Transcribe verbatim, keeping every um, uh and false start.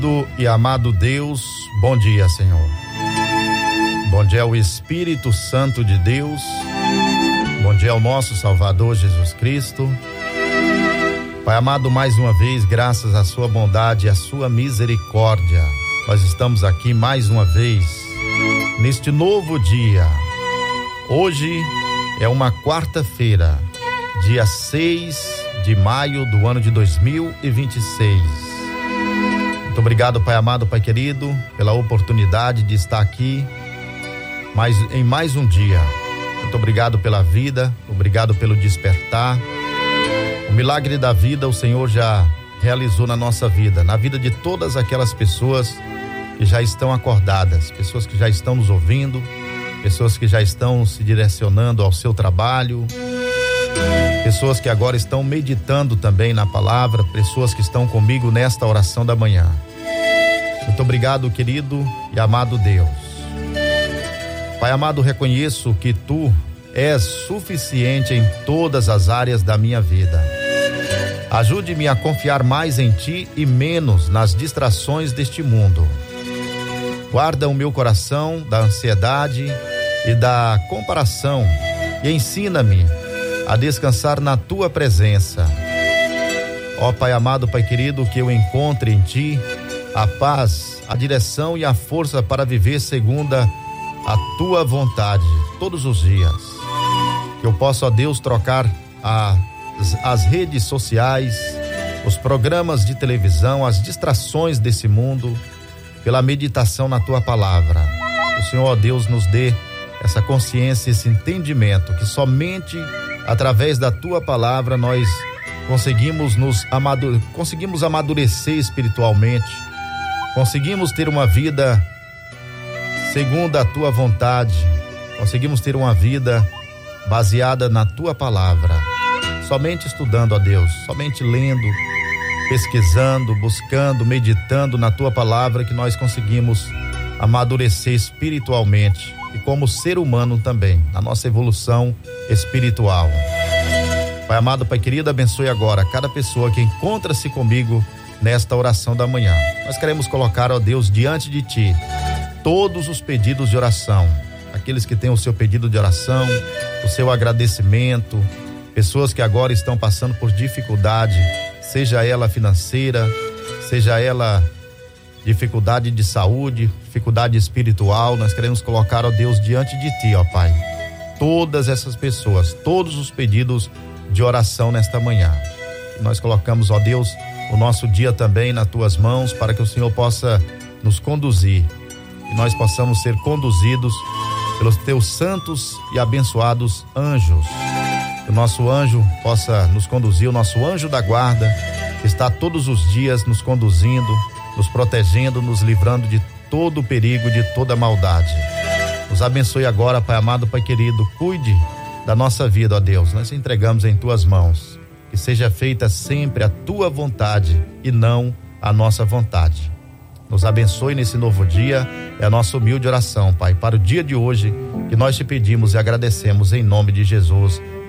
E amado Deus, bom dia, Senhor. Bom dia ao Espírito Santo de Deus. Bom dia ao nosso Salvador Jesus Cristo. Pai amado, mais uma vez, graças à sua bondade e à sua misericórdia, nós estamos aqui mais uma vez neste novo dia. Hoje é uma quarta-feira, dia seis de maio do ano de dois mil e vinte e seis. Muito obrigado, Pai amado, Pai querido, pela oportunidade de estar aqui mais, em mais um dia. Muito obrigado pela vida, obrigado pelo despertar. O milagre da vida o Senhor já realizou na nossa vida, na vida de todas aquelas pessoas que já estão acordadas, pessoas que já estão nos ouvindo, pessoas que já estão se direcionando ao seu trabalho, pessoas que agora estão meditando também na palavra, pessoas que estão comigo nesta oração da manhã. Muito obrigado, querido e amado Deus. Pai amado, reconheço que Tu és suficiente em todas as áreas da minha vida. Ajude-me a confiar mais em Ti e menos nas distrações deste mundo. Guarda o meu coração da ansiedade e da comparação e ensina-me a descansar na Tua presença. Ó Pai amado, Pai querido, que eu encontre em Ti a paz, a direção e a força para viver segundo a Tua vontade todos os dias. Que eu possa, ó Deus, trocar as, as redes sociais, os programas de televisão, as distrações desse mundo pela meditação na Tua palavra. O Senhor, ó Deus, nos dê essa consciência, esse entendimento que somente através da Tua palavra nós conseguimos nos amadure... conseguimos amadurecer espiritualmente, conseguimos ter uma vida segundo a Tua vontade, conseguimos ter uma vida baseada na Tua palavra, somente estudando, ó Deus, somente lendo, pesquisando, buscando, meditando na Tua palavra que nós conseguimos amadurecer espiritualmente e como ser humano também, na nossa evolução espiritual. Pai amado, Pai querido, abençoe agora cada pessoa que encontra-se comigo nesta oração da manhã. Nós queremos colocar, ó Deus, diante de Ti todos os pedidos de oração, aqueles que têm o seu pedido de oração, o seu agradecimento, pessoas que agora estão passando por dificuldade, seja ela financeira, seja ela dificuldade de saúde, dificuldade espiritual. Nós queremos colocar, ó Deus, diante de Ti, ó Pai, todas essas pessoas, todos os pedidos de oração nesta manhã. E nós colocamos, ó Deus, o nosso dia também nas Tuas mãos, para que o Senhor possa nos conduzir e nós possamos ser conduzidos pelos Teus santos e abençoados anjos. Que o nosso anjo possa nos conduzir, o nosso anjo da guarda, que está todos os dias nos conduzindo, nos protegendo, nos livrando de todo o perigo, de toda maldade. Nos abençoe agora, Pai amado, Pai querido, cuide da nossa vida, ó Deus, nós entregamos em Tuas mãos, que seja feita sempre a Tua vontade e não a nossa vontade. Nos abençoe nesse novo dia, é a nossa humilde oração, Pai, para o dia de hoje, que nós Te pedimos e agradecemos em nome de Jesus.